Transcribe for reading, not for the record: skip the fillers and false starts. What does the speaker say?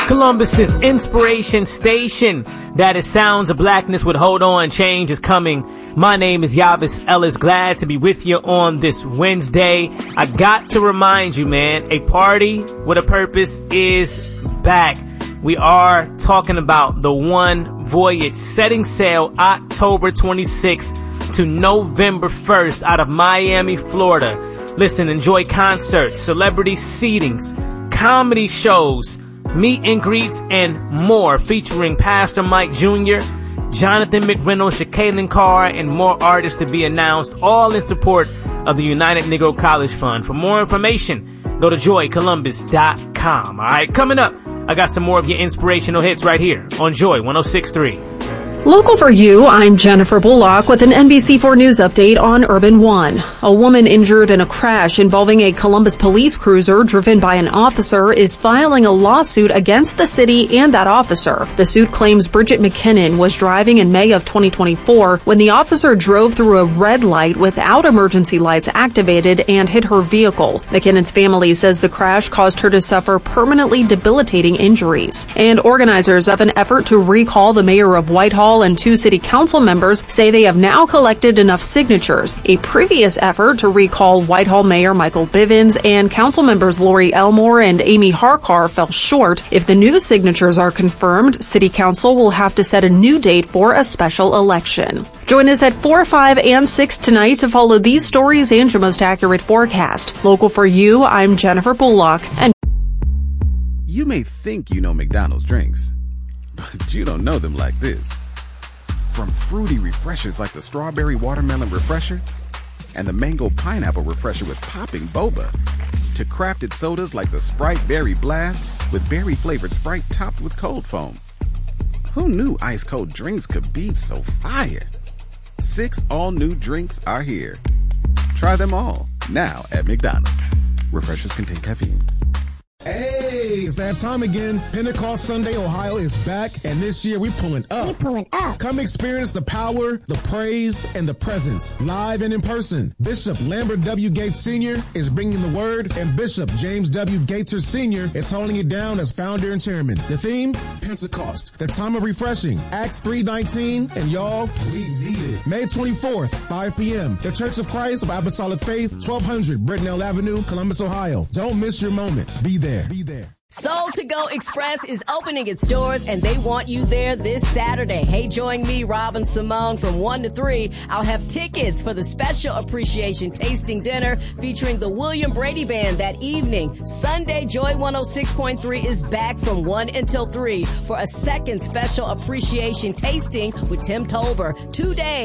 Columbus's inspiration station. That is Sounds of Blackness with Hold On, Change is Coming. My name is Yavis Ellis. Glad to be with you on this Wednesday. I got to remind you, man, a party with a purpose is back. We are talking about the One Voyage, setting sail October 26th to November 1st out of Miami, Florida. Listen, enjoy concerts, celebrity seatings, comedy shows, meet and greets, and more, featuring Pastor Mike Jr., Jonathan McReynolds, Shakaylin Carr, and more artists to be announced, all in support of the United Negro College Fund. For more information, go to joycolumbus.com. All right, coming up, I got some more of your inspirational hits right here on Joy 106.3. Local for you, I'm Jennifer Bullock with an NBC4 News update on Urban One. A woman injured in a crash involving a Columbus police cruiser driven by an officer is filing a lawsuit against the city and that officer. The suit claims Bridget McKinnon was driving in May of 2024 when the officer drove through a red light without emergency lights activated and hit her vehicle. McKinnon's family says the crash caused her to suffer permanently debilitating injuries. And organizers of an effort to recall the mayor of Whitehall and 2 city council members say they have now collected enough signatures. A previous effort to recall Whitehall Mayor Michael Bivins and council members Lori Elmore and Amy Harkar fell short. If the new signatures are confirmed, city council will have to set a new date for a special election. Join us at 4, 5, and 6 tonight to follow these stories and your most accurate forecast. Local for you, I'm Jennifer Bullock. And you may think you know McDonald's drinks, but you don't know them like this. From fruity refreshers like the Strawberry Watermelon Refresher and the Mango Pineapple Refresher with popping boba, to crafted sodas like the Sprite Berry Blast with berry-flavored Sprite topped with cold foam. Who knew ice-cold drinks could be so fire? 6 all-new drinks are here. Try them all, now at McDonald's. Refreshers contain caffeine. Hey, it's that time again. Pentecost Sunday Ohio is back, and this year we're pulling up. Come experience the power, the praise, and the presence, live and in person. Bishop Lambert W. Gates Sr. is bringing the word, and Bishop James W. Gaither Sr. is holding it down as founder and chairman. The theme, Pentecost, the time of refreshing, Acts 3:19, and y'all, we need it. May 24th, 5 p.m., the Church of Christ of Apostolic Faith, 1200 Brittenell Avenue, Columbus, Ohio. Don't miss your moment. Be there. Soul To Go Express is opening its doors, and they want you there this Saturday. Hey, join me, Robin Simone, from 1 to 3. I'll have tickets for the special appreciation tasting dinner featuring the William Brady Band that evening. Sunday, Joy 106.3 is back from 1 until 3 for a second special appreciation tasting with Tim Tolber. 2 days.